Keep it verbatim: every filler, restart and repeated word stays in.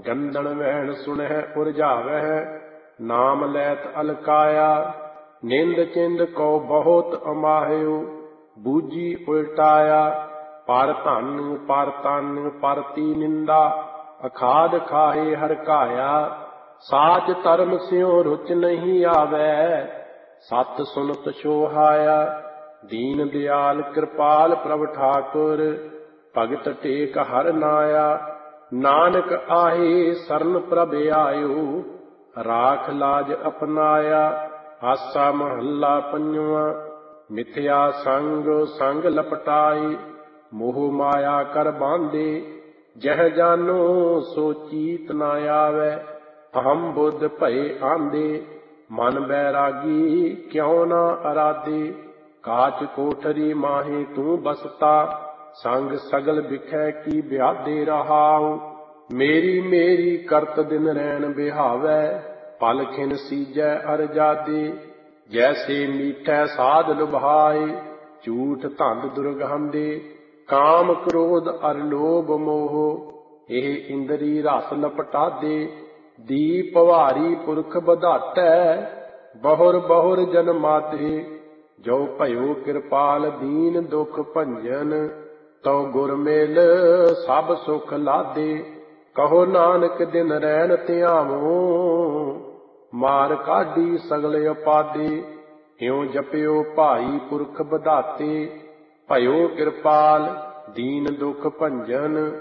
गंदन van सुनह उरझावह, नाम लैत अलकाया। निंद चिंद को बहुत अमाह्यो, बूझी उलटाया। पर धन पर तन परती निंदा, अखाद खाहे हरकाया। साच धर्म स्यों रुच नहीं आवे, सत सुनत सोहाया। दीन दयाल कृपाल प्रभ ठाकुर, भगत टेक हर नाया। नानक आहे सरन प्रभ आयो, राख लाज अपनाया। आसा महला पंजवा। मिथ्या संग संग लपटाई, मोह माया कर बांधे। जह जानो सो चीत न आवे, अहम बुद्ध भये आंधे। मन बैरागी क्यों न अराधे, काच कोठरी माहे तू बसता। संग सगल बिखै की ब्यादे रहाऊ, मेरी मेरी करत दिन रैन बिहावै। पल खिन सीजै अरजादे, जैसे मीठै साध लुभाए। झूठ धंध दुर्गंधे, काम क्रोध अर लोभ मोह। एह इंद्री रस लपटादे, दीप भारी पुरख बधाटै। बहुर बहुर जन्माते, जो भयो कृपाल दीन दुख भंजन। तो गुर मेल सब सुख लादे, कहो नानक दिन रैन ध्यावो। मार काढी सगल उपादे, ह्यों जपियो भाई पुरख बधाते। भयो कृपाल दीन दुख भंजन,